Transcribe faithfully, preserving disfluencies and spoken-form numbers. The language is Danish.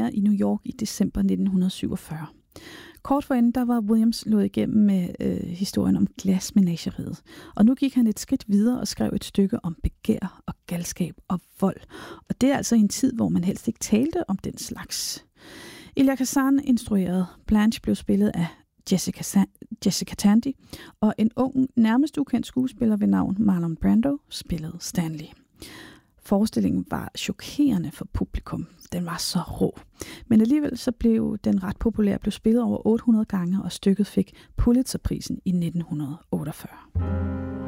premiere i New York i december nitten syvogfyrre. Kort forinden, der var Williams slået igennem med øh, historien om glasmenageriet. Og nu gik han et skridt videre og skrev et stykke om begær og galskab og vold. Og det er altså en tid, hvor man helst ikke talte om den slags. Elia Kazan instruerede. Blanche blev spillet af Jessica, Sa- Jessica Tandy, og en ung, nærmest ukendt skuespiller ved navn Marlon Brando spillede Stanley. Forestillingen var chokerende for publikum. Den var så rå. Men alligevel så blev den ret populær, blev spillet over otte hundrede gange, og stykket fik Pulitzerprisen i nitten otteogfyrre.